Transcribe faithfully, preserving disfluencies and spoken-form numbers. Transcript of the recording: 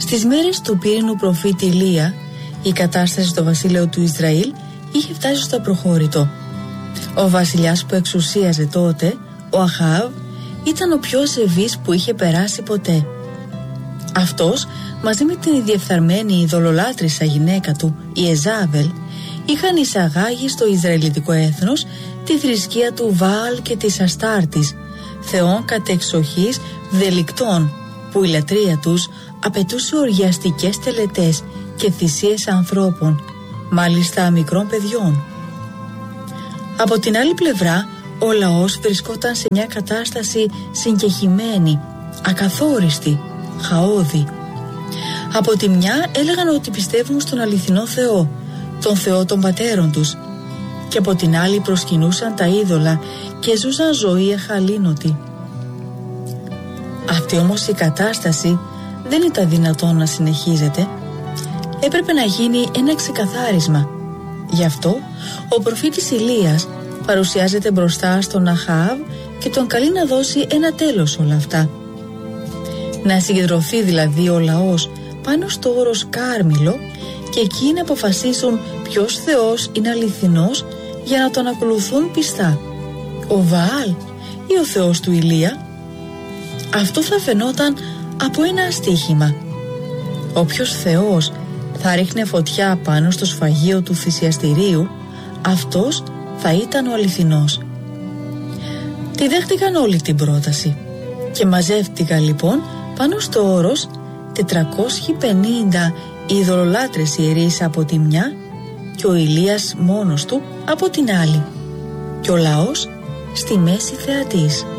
Στις μέρες του πύρινου προφήτη Ηλία, η κατάσταση στο βασίλειο του Ισραήλ είχε φτάσει στο απροχώρητο. Ο βασιλιάς που εξουσίαζε τότε, ο Αχάβ, ήταν ο πιο ασεβής που είχε περάσει ποτέ. Αυτός, μαζί με την διεφθαρμένη ειδωλολάτρησα γυναίκα του, η Εζάβελ, είχαν εισαγάγει στο Ισραηλιτικό έθνος τη θρησκεία του Βαάλ και της Αστάρτης, θεών κατεξοχής δελικτών, που η λατρεία τους απαιτούσε οργιαστικές τελετές και θυσίες ανθρώπων, μάλιστα μικρών παιδιών. Από την άλλη πλευρά, ο λαός βρισκόταν σε μια κατάσταση συγκεχημένη, ακαθόριστη, χαώδη. Από τη μια έλεγαν ότι πιστεύουν στον αληθινό Θεό, τον Θεό των πατέρων τους, και από την άλλη προσκυνούσαν τα είδωλα και ζούσαν ζωή αχαλήνωτη. Αυτή όμως η κατάσταση δεν ήταν δυνατόν να συνεχίζεται. Έπρεπε να γίνει ένα ξεκαθάρισμα. Γι' αυτό ο προφήτης Ηλίας παρουσιάζεται μπροστά στον Αχάβ και τον καλεί να δώσει ένα τέλος όλα αυτά. Να συγκεντρωθεί δηλαδή ο λαός πάνω στο όρος Κάρμιλο και εκεί να αποφασίσουν ποιος Θεός είναι αληθινός για να τον ακολουθούν πιστά, ο Βαάλ ή ο Θεός του Ηλία. Αυτό θα φαινόταν από ένα στίχημα. Όποιος Θεός θα ρίχνε φωτιά πάνω στο σφαγείο του θυσιαστηρίου, αυτός θα ήταν ο αληθινός. Τη δέχτηκαν όλη την πρόταση και μαζεύτηκαν λοιπόν πάνω στο όρος τετρακόσιοι πενήντα ειδωλολάτρες ιερείς από τη μια και ο Ηλίας μόνος του από την άλλη και ο λαός στη μέση θεατής.